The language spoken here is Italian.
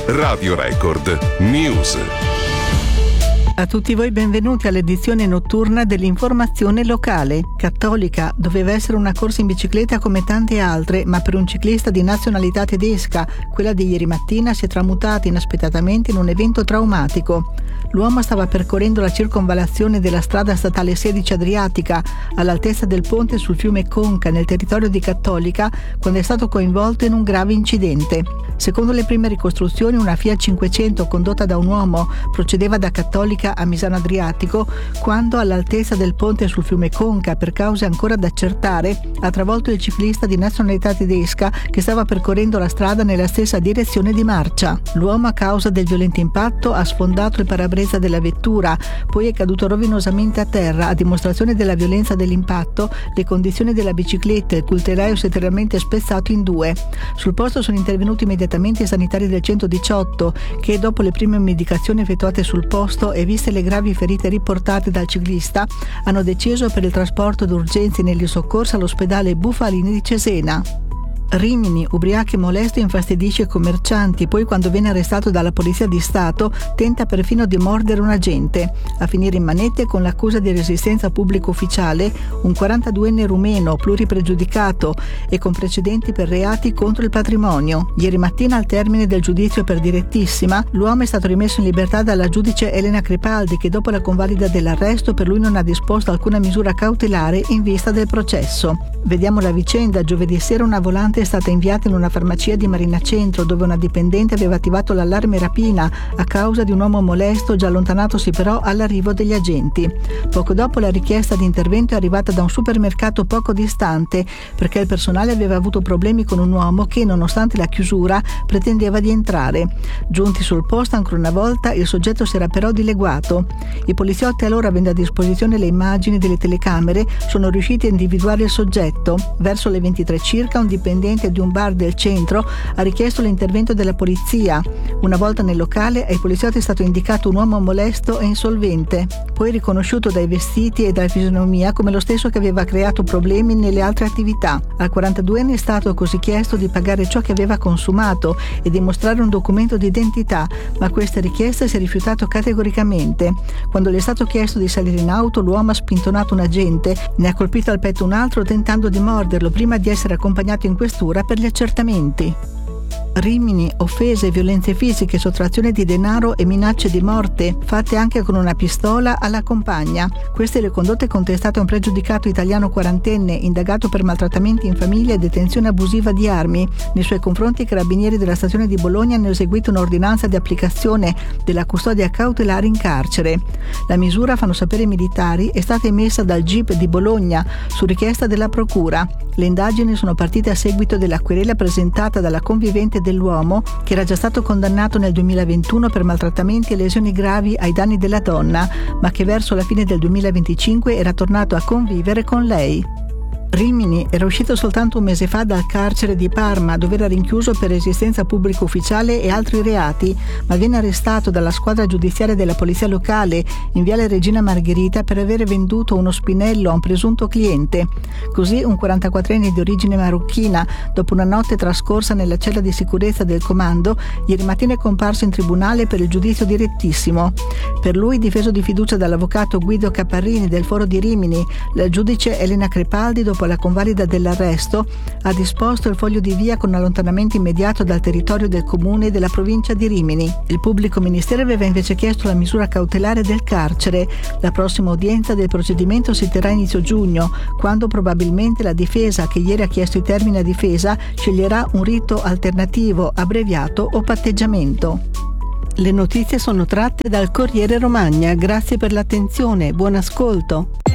Radio Record News. A tutti voi benvenuti all'edizione notturna dell'informazione locale. Cattolica doveva essere una corsa in bicicletta come tante altre, ma per un ciclista di nazionalità tedesca, quella di ieri mattina si è tramutata inaspettatamente in un evento traumatico. L'uomo stava percorrendo la circonvallazione della strada statale 16 Adriatica, all'altezza del ponte sul fiume Conca, nel territorio di Cattolica, quando è stato coinvolto in un grave incidente. Secondo le prime ricostruzioni, una Fiat 500 condotta da un uomo procedeva da Cattolica a Misano Adriatico quando, all'altezza del ponte sul fiume Conca, per cause ancora da accertare, ha travolto il ciclista di nazionalità tedesca che stava percorrendo la strada nella stessa direzione di marcia. L'uomo, a causa del violento impatto, ha sfondato il parabrezza della vettura, poi è caduto rovinosamente a terra. A dimostrazione della violenza dell'impatto, le condizioni della bicicletta e il cui telaio si è letteralmente spezzato in due. Sul posto sono intervenuti immediatamente i sanitari del 118 che, dopo le prime medicazioni effettuate sul posto e viste le gravi ferite riportate dal ciclista, hanno deciso per il trasporto d'urgenza negli soccorsi all'ospedale Bufalini di Cesena. Rimini, ubriaco e molesto infastidisce i commercianti, poi quando viene arrestato dalla Polizia di Stato tenta perfino di mordere un agente. A finire in manette con l'accusa di resistenza pubblico ufficiale un 42enne rumeno pluripregiudicato e con precedenti per reati contro il patrimonio. Ieri mattina, al termine del giudizio per direttissima, l'uomo è stato rimesso in libertà dalla giudice Elena Crepaldi, che dopo la convalida dell'arresto per lui non ha disposto alcuna misura cautelare in vista del processo. Vediamo la vicenda. Giovedì sera una volante è stata inviata in una farmacia di Marina Centro, dove una dipendente aveva attivato l'allarme rapina a causa di un uomo molesto, già allontanatosi però all'arrivo degli agenti. Poco dopo la richiesta di intervento è arrivata da un supermercato poco distante, perché il personale aveva avuto problemi con un uomo che, nonostante la chiusura, pretendeva di entrare. Giunti sul posto ancora una volta, il soggetto si era però dileguato. I poliziotti, allora, avendo a disposizione le immagini delle telecamere, sono riusciti a individuare il soggetto. Verso le 23 circa, un dipendente di un bar del centro ha richiesto l'intervento della polizia. Una volta nel locale, ai poliziotti è stato indicato un uomo molesto e insolvente, poi riconosciuto dai vestiti e dalla fisionomia come lo stesso che aveva creato problemi nelle altre attività. Al 42enne è stato così chiesto di pagare ciò che aveva consumato e di mostrare un documento di identità, ma questa richiesta si è rifiutato categoricamente. Quando gli è stato chiesto di salire in auto, l'uomo ha spintonato un agente, ne ha colpito al petto un altro tentando di morderlo prima di essere accompagnato in questura per gli accertamenti. Rimini, offese, violenze fisiche, sottrazione di denaro e minacce di morte, fatte anche con una pistola alla compagna. Queste le condotte contestate a un pregiudicato italiano quarantenne, indagato per maltrattamenti in famiglia e detenzione abusiva di armi. Nei suoi confronti i carabinieri della stazione di Bologna hanno eseguito un'ordinanza di applicazione della custodia cautelare in carcere. La misura, fanno sapere i militari, è stata emessa dal GIP di Bologna su richiesta della procura. Le indagini sono partite a seguito della querela presentata dalla convivente dell'uomo, che era già stato condannato nel 2021 per maltrattamenti e lesioni gravi ai danni della donna, ma che verso la fine del 2025 era tornato a convivere con lei. Rimini era uscito soltanto un mese fa dal carcere di Parma, dove era rinchiuso per resistenza pubblico ufficiale e altri reati, ma viene arrestato dalla squadra giudiziaria della polizia locale in Viale Regina Margherita per aver venduto uno spinello a un presunto cliente. Così un 44enne di origine marocchina, dopo una notte trascorsa nella cella di sicurezza del comando, ieri mattina è comparso in tribunale per il giudizio direttissimo. Per lui, difeso di fiducia dall'avvocato Guido Caparrini del Foro di Rimini, la giudice Elena Crepaldi, dopo la convalida dell'arresto, ha disposto il foglio di via con allontanamento immediato dal territorio del comune e della provincia di Rimini. Il pubblico ministero aveva invece chiesto la misura cautelare del carcere. La prossima udienza del procedimento si terrà a inizio giugno, quando probabilmente la difesa, che ieri ha chiesto i termini a difesa, sceglierà un rito alternativo, abbreviato o patteggiamento. Le notizie sono tratte dal Corriere Romagna. Grazie per l'attenzione, buon ascolto.